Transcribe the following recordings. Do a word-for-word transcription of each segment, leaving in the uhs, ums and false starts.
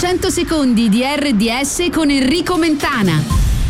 cento secondi di erre di esse con Enrico Mentana.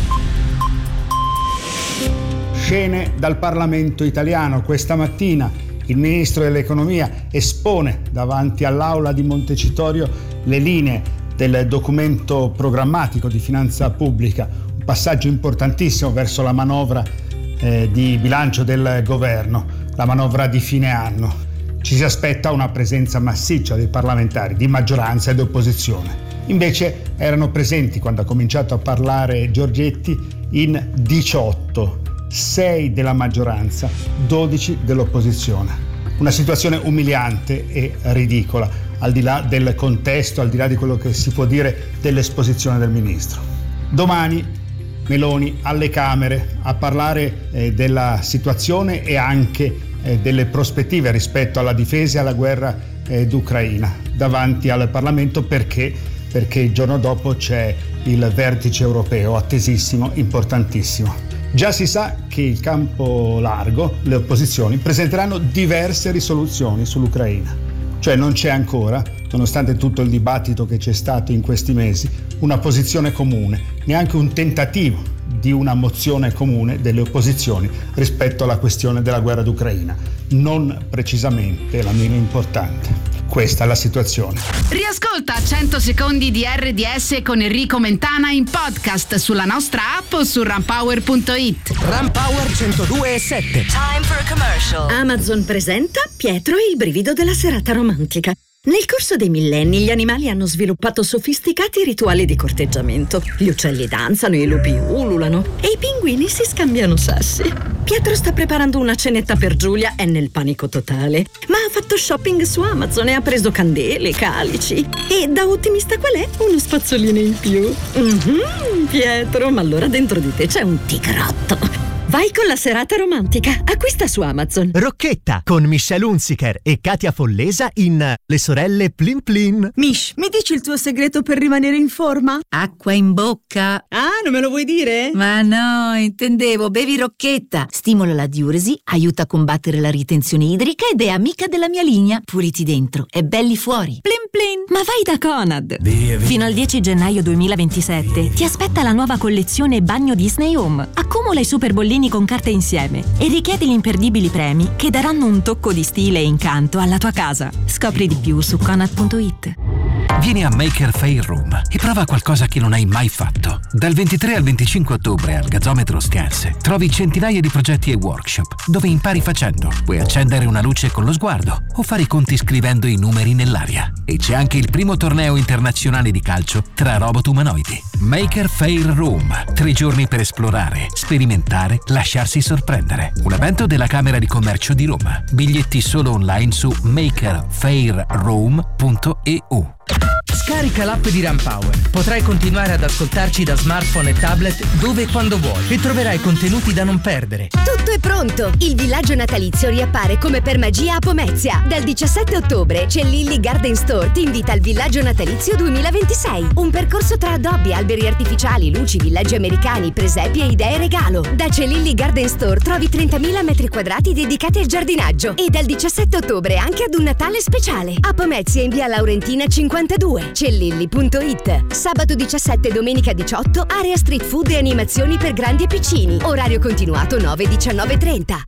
Scene dal Parlamento italiano. Questa mattina il ministro dell'economia espone davanti all'aula di Montecitorio le linee del documento programmatico di finanza pubblica, un passaggio importantissimo verso la manovra eh, di bilancio del governo, la manovra di fine anno. Ci si aspetta una presenza massiccia dei parlamentari di maggioranza ed opposizione. Invece erano presenti, quando ha cominciato a parlare Giorgetti, in diciotto, sei della maggioranza, dodici dell'opposizione. Una situazione umiliante e ridicola, al di là del contesto, al di là di quello che si può dire dell'esposizione del ministro. Domani Meloni alle Camere a parlare eh, della situazione e anche eh, delle prospettive rispetto alla difesa e alla guerra eh, d'Ucraina davanti al Parlamento, perché perché il giorno dopo c'è il vertice europeo attesissimo, importantissimo. Già si sa che il campo largo, le opposizioni, presenteranno diverse risoluzioni sull'Ucraina. Cioè non c'è ancora, nonostante tutto il dibattito che c'è stato in questi mesi, una posizione comune, neanche un tentativo di una mozione comune delle opposizioni rispetto alla questione della guerra d'Ucraina. Non precisamente la meno importante. Questa è la situazione. Riascolta cento secondi di erre di esse con Enrico Mentana in podcast sulla nostra app o su runpower punto it. Runpower centodue e sette. Time for a commercial. Amazon presenta Pietro e il brivido della serata romantica. Nel corso dei millenni gli animali hanno sviluppato sofisticati rituali di corteggiamento. Gli uccelli danzano, i lupi ululano e i pinguini si scambiano sassi. Pietro sta preparando una cenetta per Giulia, è nel panico totale, ma ha fatto shopping su Amazon e ha preso candele, calici e, da ottimista qual è, uno spazzolino in più. Mm-hmm, Pietro, ma allora dentro di te c'è un tigrotto. Vai con la serata romantica. Acquista su Amazon. Rocchetta con Michelle Hunziker e Katia Follesa in Le sorelle Plin Plin. Mish, mi dici il tuo segreto per rimanere in forma? Acqua in bocca. Ah, non me lo vuoi dire? Ma no, intendevo, bevi Rocchetta. Stimola la diuresi, aiuta a combattere la ritenzione idrica ed è amica della mia linea. Puliti dentro e belli fuori. Plin plin. Ma vai da Conad. Via, via. Fino al dieci gennaio duemilaventisette ti aspetta la nuova collezione Bagno Disney Home. Accumula i super bollini con carte insieme e richiedi gli imperdibili premi che daranno un tocco di stile e incanto alla tua casa. Scopri di più su conad punto it. Vieni a Maker Faire Room e prova qualcosa che non hai mai fatto. Dal ventitré al venticinque ottobre al Gazzometro Scanse trovi centinaia di progetti e workshop dove impari facendo. Puoi accendere una luce con lo sguardo o fare i conti scrivendo i numeri nell'aria. E c'è anche il primo torneo internazionale di calcio tra robot umanoidi. Maker Faire Room. Tre giorni per esplorare, sperimentare, lasciarsi sorprendere. Un evento della Camera di Commercio di Roma. Biglietti solo online su maker faire room punto e u. Scarica l'app di Runpower. Potrai continuare ad ascoltarci da smartphone e tablet dove e quando vuoi e troverai contenuti da non perdere. Tutto è pronto! Il villaggio natalizio riappare come per magia a Pomezia. Dal diciassette ottobre Cellilli Garden Store ti invita al villaggio natalizio duemilaventisei. Un percorso tra addobbi, alberi artificiali, luci, villaggi americani, presepi e idee regalo. Da Cellilli Garden Store trovi trentamila metri quadrati dedicati al giardinaggio e dal diciassette ottobre anche ad un Natale speciale. A Pomezia in via Laurentina cinquantadue. Cellilli punto it. Sabato diciassette e domenica diciotto, area street food e animazioni per grandi e piccini. Orario continuato nove diciannove trenta.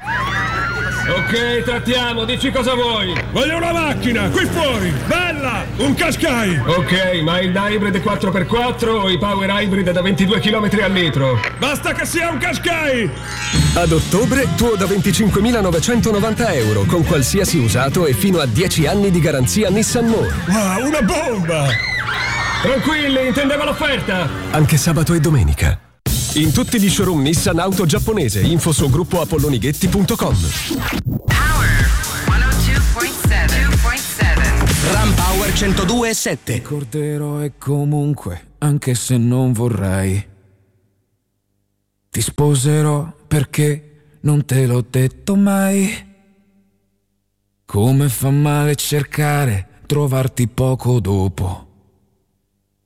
Ok, trattiamo, dici cosa vuoi. Voglio una macchina, qui fuori, bella, un Qashqai. Ok, ma il hybrid quattro per quattro o i power hybrid da ventidue chilometri al litro? Basta che sia un Qashqai. Ad ottobre tuo da venticinquemilanovecentovananta euro con qualsiasi usato e fino a dieci anni di garanzia Nissan More. Wow, una bomba. Tranquilli, intendevo l'offerta. Anche sabato e domenica. In tutti gli showroom Nissan auto giapponese. Info su gruppo apollonighetti punto com. Power centodue e sette. Runpower centodue e sette. Ricorderò e comunque, anche se non vorrei, ti sposerò perché non te l'ho detto mai. Come fa male cercare, trovarti poco dopo.